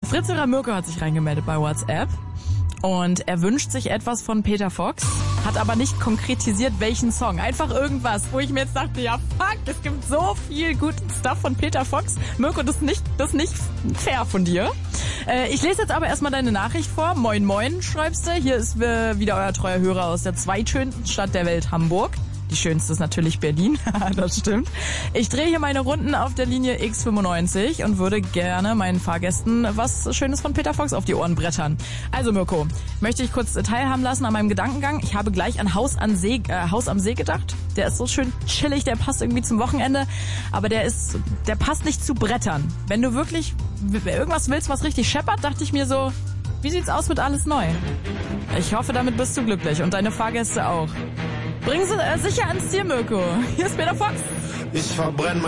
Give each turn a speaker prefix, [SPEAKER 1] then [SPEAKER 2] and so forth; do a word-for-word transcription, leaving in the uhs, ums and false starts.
[SPEAKER 1] Fritzhörer Mirko hat sich reingemeldet bei WhatsApp und er wünscht sich etwas von Peter Fox, hat aber nicht konkretisiert, welchen Song. Einfach irgendwas, wo ich mir jetzt dachte, ja fuck, es gibt so viel guten Stuff von Peter Fox. Mirko, das ist nicht, das ist nicht fair von dir. Äh, ich lese jetzt aber erstmal deine Nachricht vor. Moin moin, schreibst du. Hier ist äh, wieder euer treuer Hörer aus der zweitschönsten Stadt der Welt, Hamburg. Die schönste ist natürlich Berlin, das stimmt. Ich drehe hier meine Runden auf der Linie X fünfundneunzig und würde gerne meinen Fahrgästen was Schönes von Peter Fox auf die Ohren brettern. Also Mirko, möchte ich kurz teilhaben lassen an meinem Gedankengang. Ich habe gleich an Haus, an See, äh, Haus am See gedacht. Der ist so schön chillig, der passt irgendwie zum Wochenende. Aber der ist, der passt nicht zu Brettern. Wenn du wirklich irgendwas willst, was richtig scheppert, dachte ich mir so, wie sieht's aus mit Alles Neu? Ich hoffe, damit bist du glücklich und deine Fahrgäste auch. Bring sie äh, sicher ans Ziel, Mirko. Hier ist Peter Fox.
[SPEAKER 2] Ich verbrenne